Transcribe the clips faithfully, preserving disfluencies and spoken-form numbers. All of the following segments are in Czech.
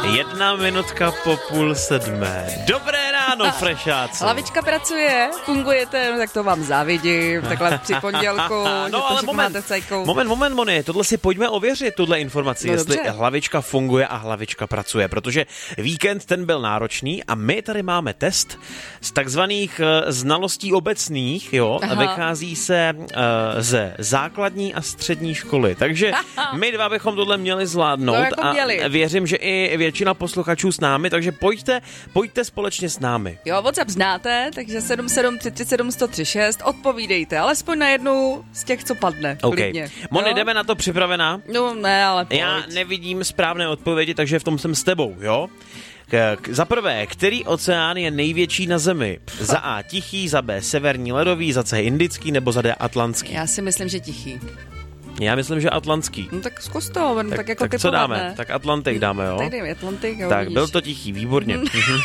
Jedna minutka po půl sedmé. Dobré ráno, frešáci. Hlavička pracuje, fungujete, no tak to vám závidím, takhle při pondělku, no, že to ale moment, máte cajkou. moment, moment, Moni, tohle si pojďme ověřit, tuhle informaci, No, jestli dobře. hlavička funguje a hlavička pracuje, protože víkend ten byl náročný a my tady máme test z takzvaných uh, znalostí obecných, jo, a vychází se uh, ze základní a střední školy, takže my dva bychom tohle měli zvládnout No, jako a měli. věřím, že i většina posluchačů s námi, takže pojďte, pojďte společně s námi. Jo, WhatsApp znáte, takže sedm sedm tři tři sedm sto třicet šest, odpovídejte, alespoň na jednu z těch, co padne, OK. klidně. Moni, Jo? jdeme na to připravená? No ne, ale pojď. Já nevidím správné odpovědi, takže v tom jsem s tebou, jo? K, k, za prvé, který oceán je největší na Zemi? Za A Tichý, za B Severní ledový, za C Indický nebo za D Atlantský? Já si myslím, že tichý. Já myslím, že Atlantský. No tak zkus to, tak, tak jako tak co typovat, dáme? ne? Tak Atlantik dáme, jo? Tak dejme Atlantik, jo, Tak, vidíš. byl to Tichý, výborně.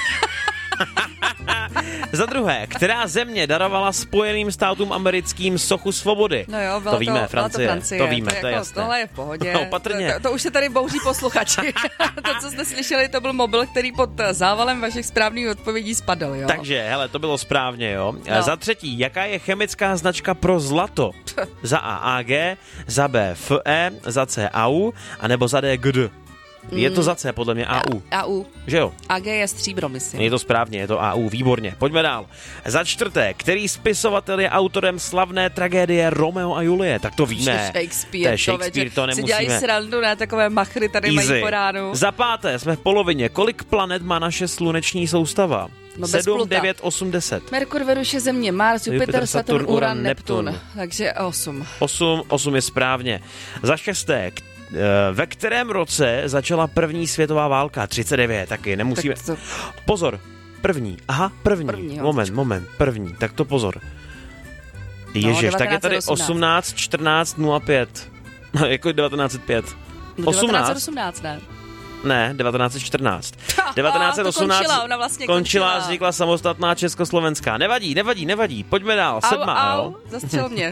Za druhé, která země darovala Spojeným státům americkým sochu svobody? No jo, byla to víme, byla Francie. To, Francie. To víme, to, to je jako, jasné. Tohle je v pohodě. Opatrně. To, to, to už se tady bouří posluchači. To, co jste slyšeli, to byl mobil, který pod závalem vašich správných odpovědí spadl, jo? Takže, hele, to bylo správně, jo. No. Za třetí, jaká je chemická značka pro zlato? Za A A G, za B F E, za C A U, anebo za D G D. Je to za C, podle mě A U. A U. Že jo? A G je stříbro, myslím. Je to správně, je to A U, výborně. Pojďme dál. Za čtvrté, který spisovatel je autorem slavné tragédie Romeo a Julie? Tak to víme. Shakespeare, to je Shakespeare, to Si nemusíme. dělají srandu, ne? Takové machry tady Easy. mají po ránu. Za páté, jsme v polovině. Kolik planet má naše sluneční soustava? No bez sedm, Pluta. devět, osm, deset. Merkur, Venus, Země, Mars, Jupiter, Jupiter, Saturn, Saturn, Uran, Uran, Neptun. Neptun. Takže osm. osm, osm je správně. Za šesté, k- eh, ve kterém roce začala první světová válka? třicet devět, taky nemusíme. Tak to- Pozor, první. Aha, první. První, jo, moment, počkej. moment, první. Tak to pozor. Ježiš, tak je tady devatenáct set osmnáct. osmnáct, čtrnáct, nula pět. jako devatenáct set pět. No, osmnáct? devatenáct set osmnáct, ne? Ne, devatenáct set čtrnáct. Ha, devatenáct set osmnáct to končila, ona vlastně končila, končila. vznikla samostatná Československá. Nevadí, nevadí, nevadí. Pojďme dál. Sedma, au, jo? au, zastřel mě.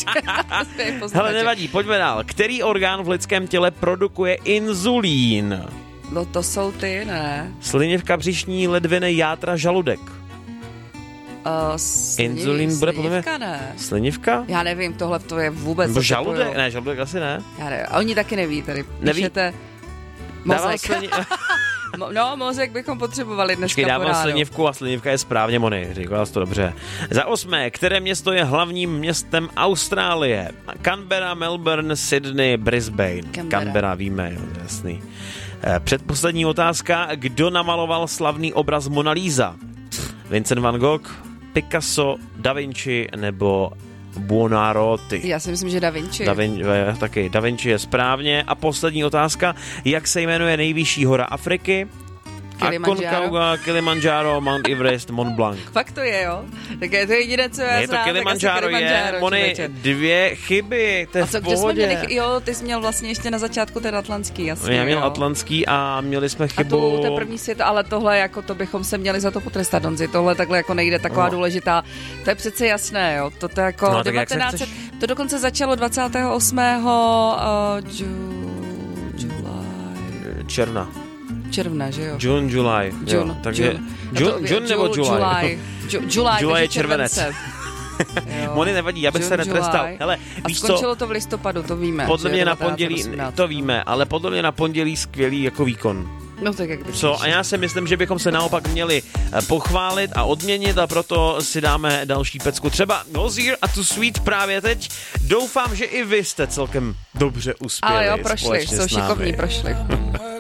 Hele, nevadí, pojďme dál. Který orgán v lidském těle produkuje inzulín? No to jsou ty, ne? Slinivka, břišní, ledviny, játra, žaludek. Uh, sliv, Inzulín bude podle mě- slivka, ne? Slinivka? Já nevím, tohle to je vůbec... Nebo co žaludek? typuju. Ne, žaludek asi ne. Já nevím. A oni taky neví, tady Neví? píšete Dávám mozek. slini... Mo- no, mozek bychom potřebovali dneska Počkej, po dávám ránu. slinivku a slinivka je správně, Moni. Říkala jsi to dobře. Za osmé, které město je hlavním městem Austrálie? Canberra, Melbourne, Sydney, Brisbane. Canberra. Canberra víme, jo, jasný. Eh, Předposlední otázka. Kdo namaloval slavný obraz Mona Lisa? Vincent van Gogh, Picasso, Da Vinci nebo Buonarroti? Já si myslím, že Da Vinci. Da Vin, eh, taky Da Vinci je správně. A poslední otázka. Jak se jmenuje nejvyšší hora Afriky? Kilimanjaro. Aconcagua, Kilimanjaro, Mount Everest, Mont Blanc. Fakt to je, jo? Tak je to jediné, co já Je to znám, Kilimanjaro, tak asi je, Kilimanjaro, Moni, člověče. dvě chyby, to je A co, v kde jsme pohodě. měli, jo, ty jsi měl vlastně ještě na začátku ten atlantský, jasně, Já měl jo. atlantský a měli jsme A chybu. to, to je první svět, ale tohle, jako to bychom se měli za to potrestat, Donzi, tohle takhle jako nejde, taková No. důležitá, to je přece jasné, jo, to, to jako No, tak jak se devatenáct set, chceš- to dokonce začalo dvacátého osmého Uh, ju, July, Června. června, že jo? June, July. Jo, June, takže June. June, A to- June nebo Ju- July? July, Ju- July, July takže je červenec. července. Jo. Moni, nevadí, já bych se June, netrestal. July. Hele, A víš co, skončilo to v listopadu, to víme. podle že mě je na devatenáct set pondělí, osmnáct. to víme, ale podle mě na pondělí skvělý jako výkon. No tak jak Co? A já si myslím, že bychom se naopak měli eh, pochválit a odměnit a proto si dáme další pecku. Třeba Ozir a tu Sweet právě teď. Doufám, že i vy jste celkem dobře uspěli. Ale jo, prošli, společně jsou s námi. šikovní, prošli.